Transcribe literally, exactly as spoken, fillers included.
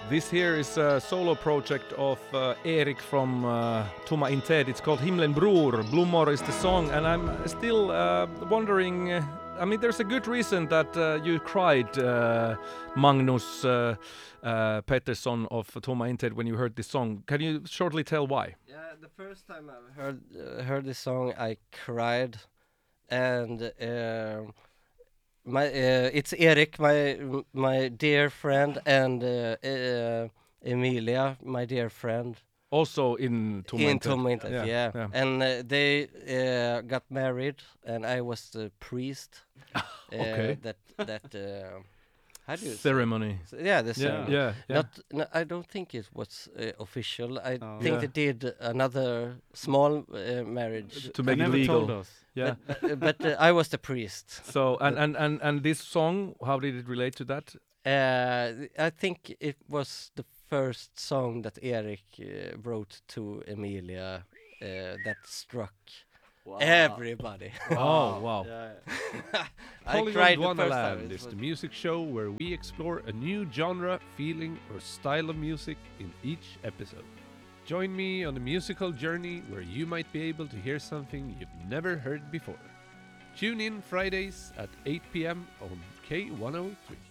This here is a solo project of uh, Erik from uh, Tomma Intet. It's called Himlenbror. Blommor is the song, and I'm still uh, wondering. Uh, I mean, there's a good reason that uh, you cried, uh, Magnus uh, uh, Pettersson of Tomma Intet, when you heard this song. Can you shortly tell why? Yeah, the first time I heard uh, heard this song, I cried, and uh, my uh, it's Erik, my my dear friend, and uh, uh, Emilia, my dear friend. Also in Tomma In Intet. Tomma Intet, Yeah, yeah. yeah. And uh, they uh, got married, and I was the priest. uh, Okay. That that uh, how do you say? Ceremony. So, yeah, the Yeah, ceremony. yeah, yeah. Not, no, I don't think it was uh, official. I Oh. think Yeah. they did another small uh, marriage. To They make it never legal. told us. Yeah. But, but, but uh, I was the priest. So and, and and and this song, how did it relate to that? Uh, I think it was the first song that Erik uh, wrote to Emilia uh, that struck everybody. Oh wow! I Polygon cried the first time. Wonderland It is was- the music show where we explore a new genre, feeling, or style of music in each episode. Join me on a musical journey where you might be able to hear something you've never heard before. Tune in Fridays at eight p.m. on K one oh three.